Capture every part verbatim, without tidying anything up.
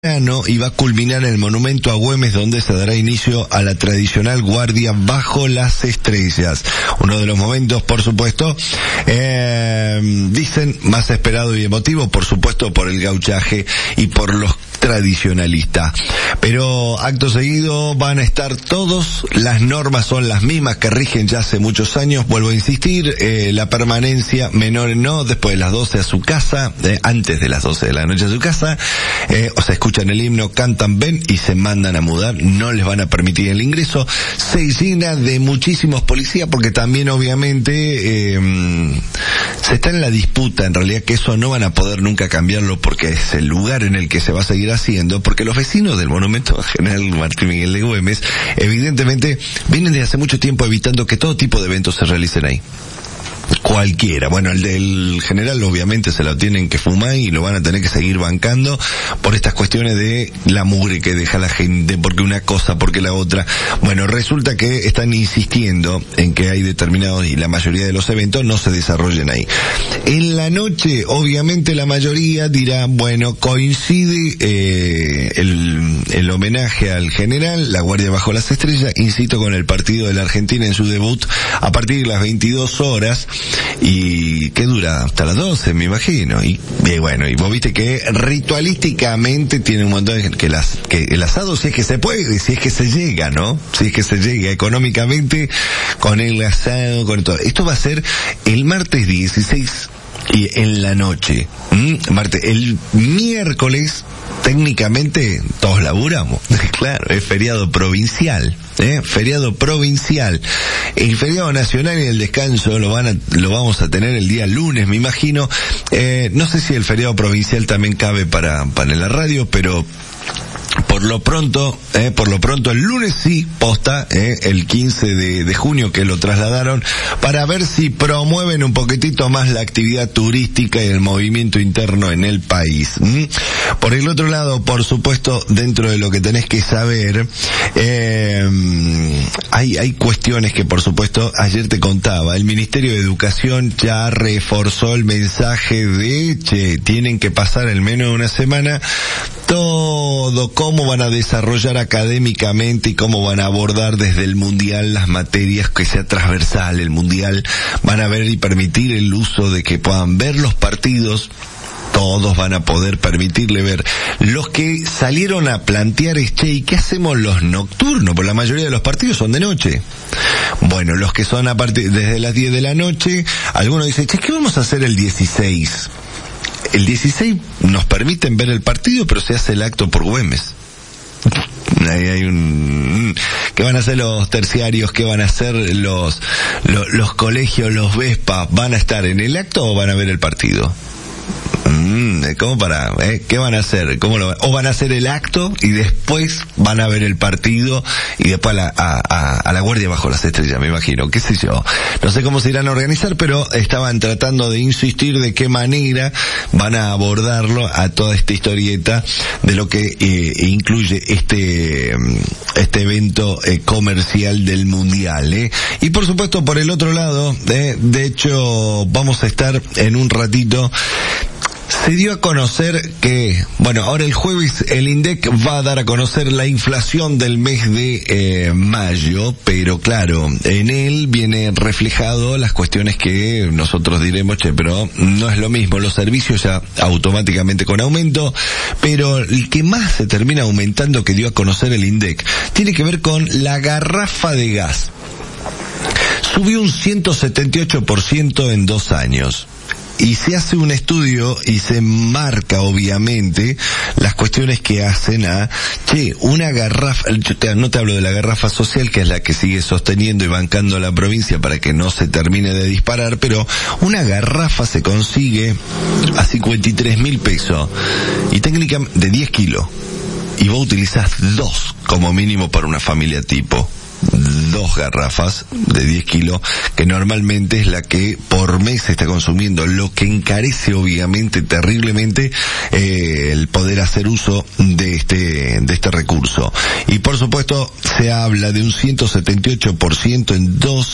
y va a culminar en el monumento a Güemes, donde se dará inicio a la tradicional guardia bajo las estrellas. Uno de los momentos, por supuesto, eh, dicen más esperado y emotivo, por supuesto, por el gauchaje y por los tradicionalistas. Pero acto seguido van a estar todos, las normas son las mismas que rigen ya hace muchos años, vuelvo a insistir, eh, la permanencia menor no, después de las doce a su casa, eh, antes de las doce de la noche a su casa, eh, o sea, escuchan el himno, cantan, ven y se mandan a mudar, no les van a permitir el ingreso. Se llena de muchísimos policías porque también obviamente eh, se está en la disputa, en realidad, que eso no van a poder nunca cambiarlo porque es el lugar en el que se va a seguir haciendo, porque los vecinos del Monumento General Martín Miguel de Güemes evidentemente vienen desde hace mucho tiempo evitando que todo tipo de eventos se realicen ahí. Cualquiera. Bueno, el del general obviamente se lo tienen que fumar y lo van a tener que seguir bancando por estas cuestiones de la mugre que deja la gente, porque una cosa, porque la otra. Bueno, resulta que están insistiendo en que hay determinados, y la mayoría de los eventos no se desarrollen ahí. En la noche, obviamente la mayoría dirá, bueno, coincide eh, el, el homenaje al general, la Guardia Bajo las Estrellas, insisto, con el partido de la Argentina en su debut a partir de las veintidós horas, y que dura hasta las doce, me imagino. Y, y bueno, y vos viste que ritualísticamente tiene un montón de gente, que, las, que el asado, si es que se puede, si es que se llega, ¿no? Si es que se llega económicamente con el asado, con todo. Esto va a ser el martes dieciséis y en la noche. ¿Mm? Martes, el miércoles, técnicamente, todos laburamos. Claro, es feriado provincial. ¿Eh? Feriado provincial. El feriado nacional y el descanso lo van a, lo vamos a tener el día lunes, me imagino. Eh, no sé si el feriado provincial también cabe para, para la radio, pero por lo pronto, eh, por lo pronto el lunes sí, posta, eh, el quince de junio que lo trasladaron, para ver si promueven un poquitito más la actividad turística y el movimiento interno en el país. ¿Mm? Por el otro lado, por supuesto, dentro de lo que tenés que saber, eh, hay, hay cuestiones que, por supuesto, ayer te contaba, el Ministerio de Educación ya reforzó el mensaje de, che, tienen que pasar al menos una semana todo cómo van a desarrollar académicamente y cómo van a abordar desde el mundial las materias, que sea transversal el mundial, van a ver y permitir el uso de que puedan ver los partidos. Todos van a poder permitirle ver. Los que salieron a plantear es, che, ¿y qué hacemos los nocturnos? Porque la mayoría de los partidos son de noche. Bueno, los que son a partir desde las diez de la noche, algunos dicen, che, ¿qué vamos a hacer el dieciséis? El dieciséis nos permiten ver el partido, pero se hace el acto por Güemes. Ahí hay un... ¿Qué van a hacer los terciarios? ¿Qué van a hacer los, los, los colegios, los Vespa? ¿Van a estar en el acto o van a ver el partido? ¿Cómo para? ¿Eh? ¿Qué van a hacer? ¿Cómo lo, o van a hacer el acto y después van a ver el partido y después a la, a, a, a la Guardia Bajo las Estrellas, me imagino, qué sé yo. No sé cómo se irán a organizar, pero estaban tratando de insistir de qué manera van a abordarlo a toda esta historieta de lo que eh, incluye este este evento eh, comercial del Mundial. ¿eh? Y por supuesto, por el otro lado, eh, de hecho, vamos a estar en un ratito. Se dio a conocer que, bueno, ahora el jueves el INDEC va a dar a conocer la inflación del mes de eh, mayo, pero claro, en él viene reflejado las cuestiones que nosotros diremos, che, pero no es lo mismo, los servicios ya automáticamente con aumento, pero el que más se termina aumentando, que dio a conocer el INDEC, tiene que ver con la garrafa de gas. Subió un ciento setenta y ocho por ciento en dos años. Y se hace un estudio y se marca, obviamente, las cuestiones que hacen a, che, una garrafa, yo te, no te hablo de la garrafa social, que es la que sigue sosteniendo y bancando la provincia para que no se termine de disparar, pero una garrafa se consigue a cincuenta y tres mil pesos, y técnicamente de diez kilos, y vos utilizás dos como mínimo para una familia tipo. Dos garrafas de diez kilos, que normalmente es la que por mes se está consumiendo, lo que encarece obviamente terriblemente eh, el poder hacer uso de este de este recurso. Y por supuesto se habla de un ciento setenta y ocho por ciento en dos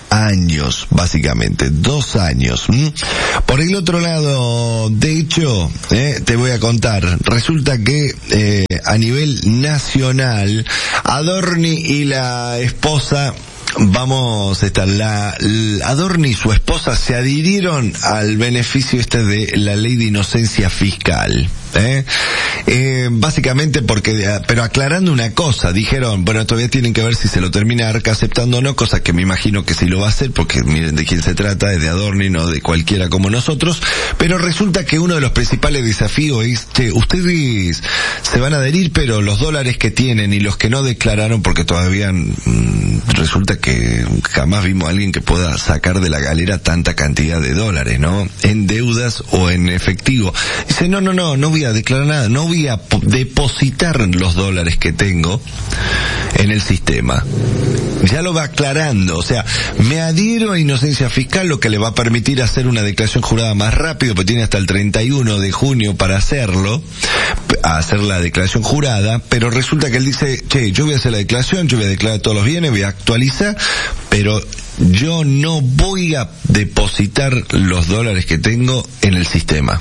años, básicamente, dos años. ¿Mm? Por el otro lado, de hecho, eh, te voy a contar, resulta que eh, a nivel nacional, Adorni y la esposa, vamos, esta, la, la Adorni y su esposa se adhirieron al beneficio este de la ley de inocencia fiscal. ¿Eh? Eh, básicamente porque, pero aclarando una cosa, dijeron, bueno, todavía tienen que ver si se lo termina Arca aceptando o no, cosa que me imagino que sí lo va a hacer, porque miren de quién se trata, es de Adorni, no de cualquiera como nosotros, pero resulta que uno de los principales desafíos es, che, ustedes se van a adherir, pero los dólares que tienen y los que no declararon, porque todavía mmm, resulta que jamás vimos a alguien que pueda sacar de la galera tanta cantidad de dólares, ¿no? En deudas o en efectivo. Dice, no, no, no, no voy a declarar nada, no voy a depositar los dólares que tengo en el sistema. Ya lo va aclarando, o sea, me adhiero a inocencia fiscal, lo que le va a permitir hacer una declaración jurada más rápido, porque tiene hasta el treinta y uno de junio para hacerlo, a hacer la declaración jurada, pero resulta que él dice, che, yo voy a hacer la declaración, yo voy a declarar todos los bienes, voy a actualizar, pero yo no voy a depositar los dólares que tengo en el sistema.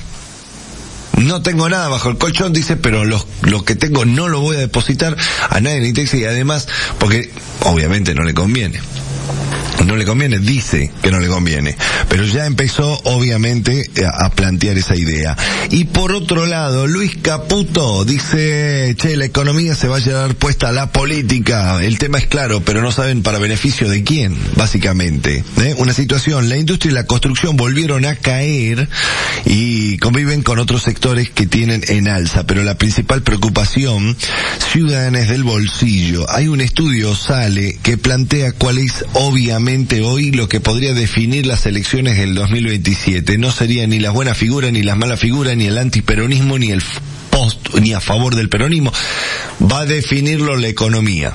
No tengo nada bajo el colchón, dice, pero lo, lo que tengo no lo voy a depositar, a nadie le interesa, y además, porque obviamente no le conviene. No le conviene, dice que no le conviene, pero ya empezó obviamente a plantear esa idea. Y por otro lado, Luis Caputo dice, che, la economía se va a llevar puesta a la política, el tema es claro, pero no saben para beneficio de quién, básicamente. ¿Eh? Una situación, la industria y la construcción volvieron a caer y conviven con otros sectores que tienen en alza, pero la principal preocupación ciudadana es del bolsillo. Hay un estudio, sale, que plantea cuál es obviamente hoy lo que podría definir las elecciones del dos mil veintisiete. No sería ni la buena figura, ni la mala figura, ni el antiperonismo, ni el post, ni a favor del peronismo. Va a definirlo la economía.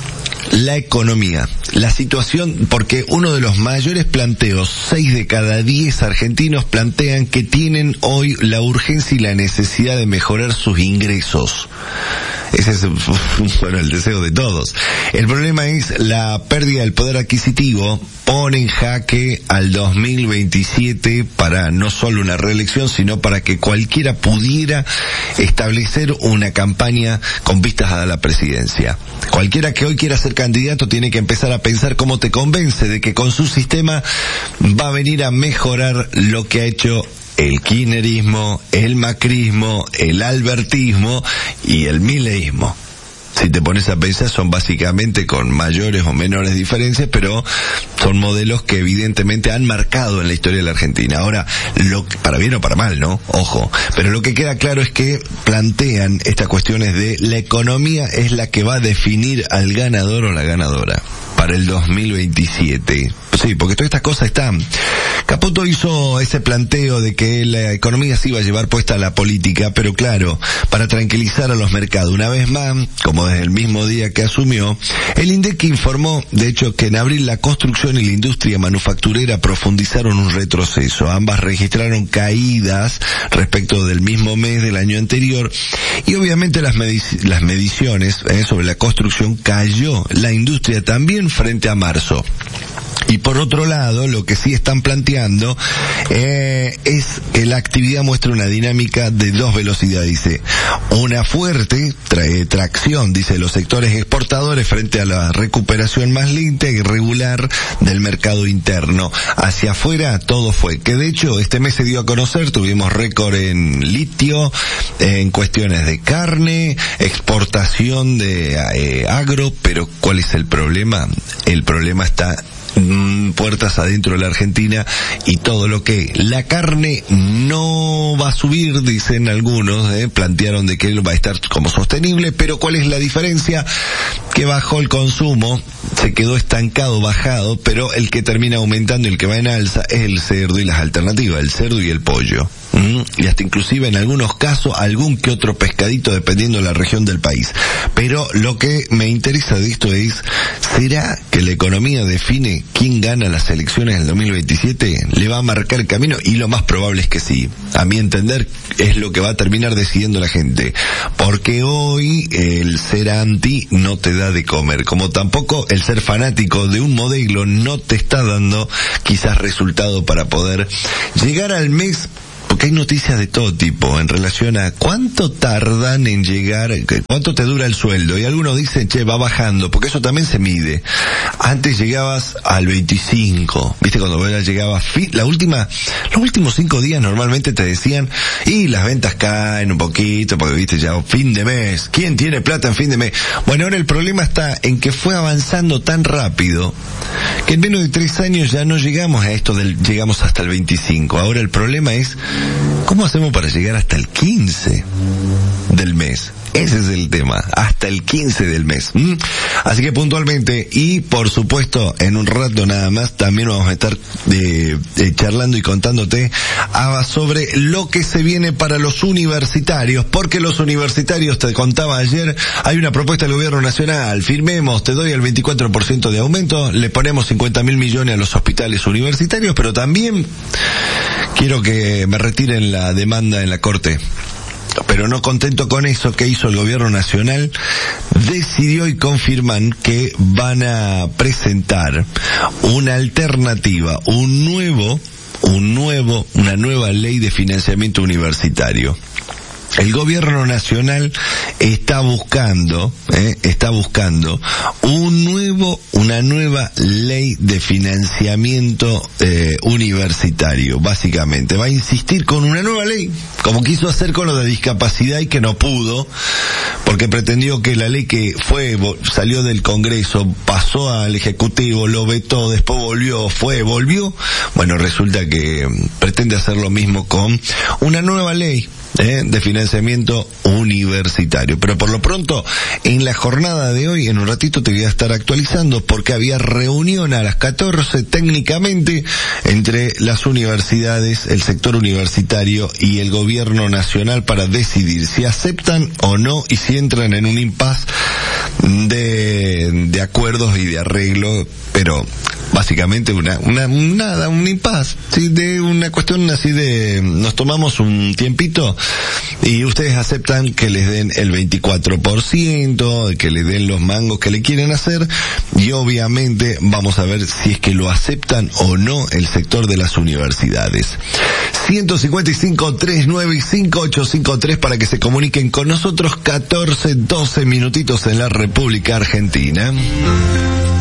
La economía, la situación, porque uno de los mayores planteos, seis de cada diez argentinos plantean que tienen hoy la urgencia y la necesidad de mejorar sus ingresos. Ese es, bueno, el deseo de todos. El problema es la pérdida del poder adquisitivo, pone en jaque al dos mil veintisiete para no solo una reelección, sino para que cualquiera pudiera establecer una campaña con vistas a la presidencia. Cualquiera que hoy quiera ser candidato tiene que empezar a pensar cómo te convence de que con su sistema va a venir a mejorar lo que ha hecho el kirchnerismo, el macrismo, el albertismo y el mileísmo. Si te pones a pensar, son básicamente con mayores o menores diferencias, pero son modelos que evidentemente han marcado en la historia de la Argentina. Ahora, lo para bien o para mal, ¿no? Ojo. Pero lo que queda claro es que plantean estas cuestiones de la economía es la que va a definir al ganador o la ganadora para el dos mil veintisiete. Sí, porque todas estas cosas están. Caputo hizo ese planteo de que la economía se iba a llevar puesta a la política, pero claro, para tranquilizar a los mercados. Una vez más, como desde el mismo día que asumió, el INDEC informó, de hecho, que en abril la construcción y la industria manufacturera profundizaron un retroceso. Ambas registraron caídas respecto del mismo mes del año anterior, y obviamente las, medic- las mediciones eh, sobre la construcción cayó la industria también frente a marzo. Y por otro lado, lo que sí están planteando eh, es que la actividad muestra una dinámica de dos velocidades, dice. Una fuerte trae tracción, dice, los sectores exportadores frente a la recuperación más lenta y regular del mercado interno. Hacia afuera todo fue, que de hecho este mes se dio a conocer, tuvimos récord en litio, en cuestiones de carne, exportación de eh, agro, pero ¿cuál es el problema? El problema está puertas adentro de la Argentina, y todo lo que la carne no va a subir, dicen algunos, eh, plantearon de que él va a estar como sostenible, pero ¿cuál es la diferencia? Que bajó el consumo, se quedó estancado, bajado, pero el que termina aumentando y el que va en alza es el cerdo y las alternativas, el cerdo y el pollo. Mm, y hasta inclusive en algunos casos algún que otro pescadito dependiendo de la región del país. Pero lo que me interesa de esto es, ¿será que la economía define quién gana las elecciones del dos mil veintisiete? ¿Le va a marcar el camino? Y lo más probable es que sí. A mi entender es lo que va a terminar decidiendo la gente. Porque hoy el ser anti no te da de comer, como tampoco el ser fanático de un modelo no te está dando quizás resultado para poder llegar al mes. Porque hay noticias de todo tipo en relación a cuánto tardan en llegar, cuánto te dura el sueldo. Y algunos dicen, che, va bajando, porque eso también se mide. Antes llegabas al veinticinco, viste, cuando llegabas, la última, los últimos cinco días normalmente te decían, y las ventas caen un poquito, porque viste, ya fin de mes. ¿Quién tiene plata en fin de mes? Bueno, ahora el problema está en que fue avanzando tan rápido, que en menos de tres años ya no llegamos a esto del, llegamos hasta el veinticinco. Ahora el problema es, ¿cómo hacemos para llegar hasta el quince del mes? Ese es el tema, hasta el quince del mes. ¿Mm? Así que puntualmente, y por supuesto, en un rato nada más, también vamos a estar eh, eh, charlando y contándote ah, sobre lo que se viene para los universitarios, porque los universitarios, te contaba ayer, hay una propuesta del gobierno nacional, firmemos, te doy el veinticuatro por ciento de aumento, le ponemos cincuenta mil millones a los hospitales universitarios, pero también quiero que me retiren la demanda en la Corte. Pero no contento con eso, ¿qué hizo el gobierno nacional? Decidió y confirman que van a presentar una alternativa, un nuevo, un nuevo, una nueva ley de financiamiento universitario. El gobierno nacional está buscando, eh, está buscando un nuevo, una nueva ley de financiamiento eh, universitario, básicamente. Va a insistir con una nueva ley, como quiso hacer con lo de discapacidad y que no pudo, porque pretendió que la ley que fue, salió del Congreso, pasó al Ejecutivo, lo vetó, después volvió, fue, volvió. Bueno, resulta que pretende hacer lo mismo con una nueva ley Eh, de financiamiento universitario. Pero por lo pronto, en la jornada de hoy, en un ratito te voy a estar actualizando, porque había reunión a las catorce técnicamente entre las universidades, el sector universitario y el gobierno nacional para decidir si aceptan o no y si entran en un impasse de, de acuerdos y de arreglo, pero básicamente una, una, nada, un impasse, ¿sí? De una cuestión así de, nos tomamos un tiempito y ustedes aceptan que les den el veinticuatro por ciento, que les den los mangos que le quieren hacer, y obviamente vamos a ver si es que lo aceptan o no el sector de las universidades. ciento cincuenta y cinco, trescientos nueve y cinco ocho cinco tres para que se comuniquen con nosotros, catorce, doce minutitos en la República Argentina.